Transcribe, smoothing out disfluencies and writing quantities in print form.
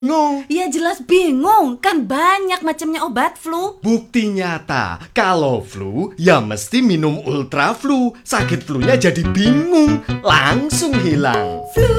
bingung. Ya jelas bingung, kan banyak macamnya obat flu. Bukti nyata, kalau flu ya mesti minum Ultra Flu. Sakit flu-nya jadi bingung, langsung hilang. Flu